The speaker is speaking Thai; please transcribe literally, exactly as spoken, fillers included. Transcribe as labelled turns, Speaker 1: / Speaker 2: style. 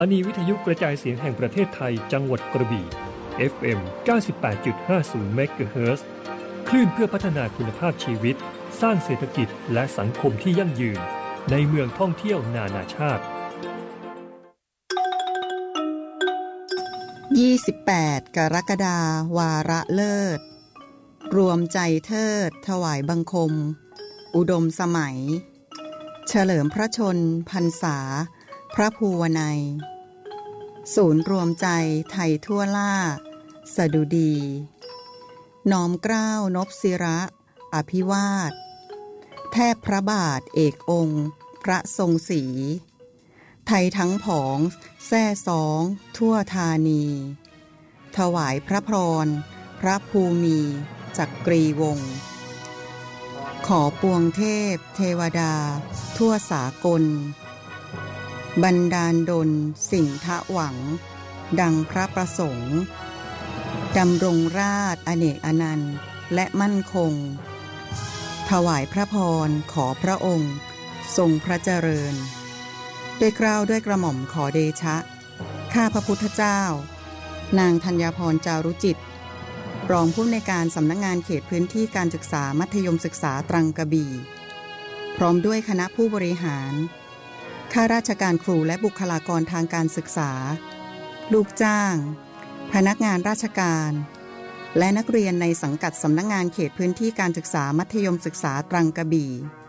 Speaker 1: สถานีวิทยุกระจายเสียงแห่งประเทศไทยจังหวัดกระบี่ เอฟ เอ็ม เก้าสิบแปดจุดห้าศูนย์ เมกะเฮิรตซ์ คลื่นเพื่อพัฒนาคุณภาพชีวิตสร้างเศรษฐกิจและสังคมที่ยั่งยืนในเมืองท่องเที่ยวนานาชาติ
Speaker 2: ยี่สิบแปดกรกฎาวาระเลิศรวมใจเทิดถวายบังคมอุดมสมัยเฉลิมพระชนพรรษาพระภูวนัยศูนย์รวมใจไทยทั่วล่าสดุดีน้อมเกล้านพศิระอภิวาทแทบพระบาทเอกองค์พระทรงศรีไทยทั้งผองแซ่สองทั่วธานีถวายพระพรพระภูมิจักรีวงศ์ขอปวงเทพเทวดาทั่วสากลบันดาลดลสิ่งทะหวังดังพระประสงค์ดำรงราชอเนกอนันต์และมั่นคงถวายพระพรขอพระองค์ทรงพระเจริญด้วยเกล้าด้วยกระหม่อมขอเดชะข้าพระพุทธเจ้านางธัญพรจารุจิตรองผู้อำนวยการสำนักงานเขตพื้นที่การศึกษามัธยมศึกษาตรังกระบี่พร้อมด้วยคณะผู้บริหารข้าราชการครูและบุคลากรทางการศึกษาลูกจ้างพนักงานราชการและนักเรียนในสังกัดสำนักงานเขตพื้นที่การศึกษามัธยมศึกษาตรังกระบี่